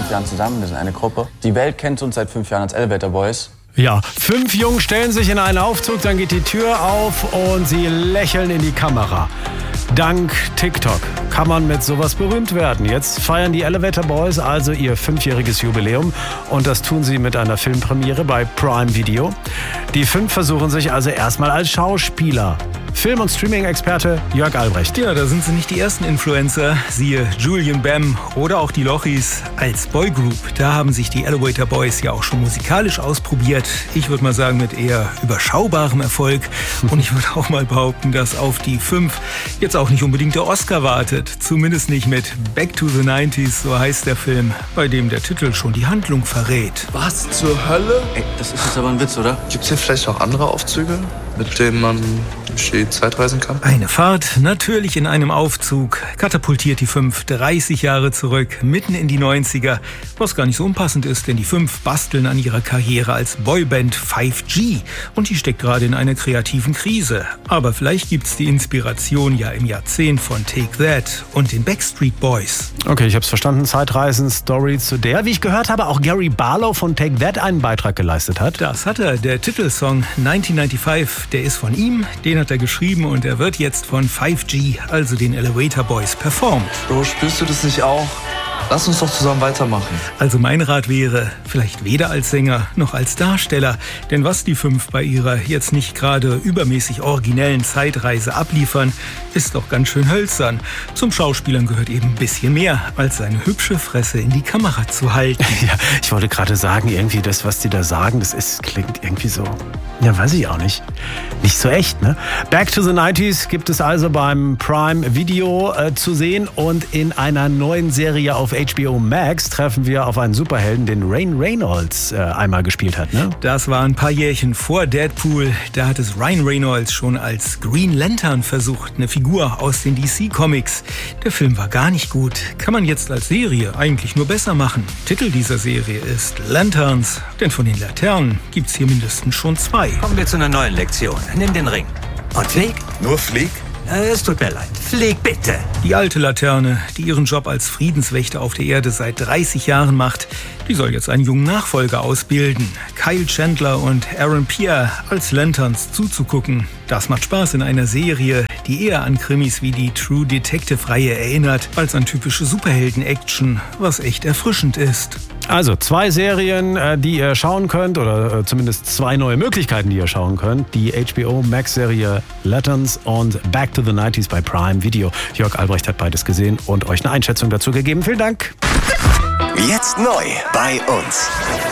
5 Jahren zusammen, wir sind eine Gruppe. Die Welt kennt uns seit 5 Jahren als Elevator Boys. Ja, 5 Jungs stellen sich in einen Aufzug, dann geht die Tür auf und sie lächeln in die Kamera. Dank TikTok kann man mit sowas berühmt werden. Jetzt feiern die Elevator Boys also ihr 5-jähriges Jubiläum und das tun sie mit einer Filmpremiere bei Prime Video. Die 5 versuchen sich also erstmal als Schauspieler. Film- und Streaming-Experte Jörg Albrecht. Ja, da sind sie nicht die ersten Influencer. Siehe Julian Bam oder auch die Lochis als Boygroup. Da haben sich die Elevator Boys ja auch schon musikalisch ausprobiert. Ich würde mal sagen, mit eher überschaubarem Erfolg. Und ich würde auch mal behaupten, dass auf die 5 jetzt auch nicht unbedingt der Oscar wartet. Zumindest nicht mit Back to the 90s, so heißt der Film, bei dem der Titel schon die Handlung verrät. Was zur Hölle? Ey, das ist jetzt aber ein Witz, oder? Gibt's hier vielleicht auch andere Aufzüge, mit denen man durch die Zeit reisen kann? Eine Fahrt, natürlich in einem Aufzug, katapultiert die 5 30 Jahre zurück, mitten in die 90er, was gar nicht so unpassend ist, denn die 5 basteln an ihrer Karriere als Boyband 5G und die steckt gerade in einer kreativen Krise. Aber vielleicht gibt's die Inspiration ja im Jahrzehnt von Take That und den Backstreet Boys. Okay, ich hab's verstanden. Zeitreisen-Story, zu der, wie ich gehört habe, auch Gary Barlow von Take That einen Beitrag geleistet hat. Das hat er. Der Titelsong 1995, der ist von ihm, den hat er geschrieben und er wird jetzt von 5G, also den Elevator Boys, performt. Bro, spürst du das nicht auch? Lass uns doch zusammen weitermachen. Also mein Rat wäre, vielleicht weder als Sänger noch als Darsteller. Denn was die 5 bei ihrer jetzt nicht gerade übermäßig originellen Zeitreise abliefern, ist doch ganz schön hölzern. Zum Schauspielern gehört eben ein bisschen mehr, als seine hübsche Fresse in die Kamera zu halten. Ja, ich wollte gerade sagen, irgendwie das, was die da sagen, klingt irgendwie so, ja, weiß ich auch nicht. Nicht so echt, ne? Back to the 90s gibt es also beim Prime Video zu sehen und in einer neuen Serie auf HBO Max treffen wir auf einen Superhelden, den Ryan Reynolds einmal gespielt hat, ne? Das war ein paar Jährchen vor Deadpool. Da hat es Ryan Reynolds schon als Green Lantern versucht, eine Figur aus den DC-Comics. Der Film war gar nicht gut. Kann man jetzt als Serie eigentlich nur besser machen. Titel dieser Serie ist Lanterns, denn von den Laternen gibt's hier mindestens schon 2. Kommen wir zu einer neuen Lektion. Nimm den Ring. Und flieg. Nur Flieg? Es tut mir leid. Flieg bitte. Die alte Laterne, die ihren Job als Friedenswächter auf der Erde seit 30 Jahren macht, die soll jetzt einen jungen Nachfolger ausbilden. Kyle Chandler und Aaron Pierre als Lanterns zuzugucken. Das macht Spaß in einer Serie, die eher an Krimis wie die True Detective-Reihe erinnert, als an typische Superhelden-Action, was echt erfrischend ist. Also 2 Serien, die ihr schauen könnt, oder zumindest 2 neue Möglichkeiten, die ihr schauen könnt. Die HBO Max-Serie Lanterns und Back to the 90s bei Prime Video. Jörg Albrecht hat beides gesehen und euch eine Einschätzung dazu gegeben. Vielen Dank. Jetzt neu bei uns.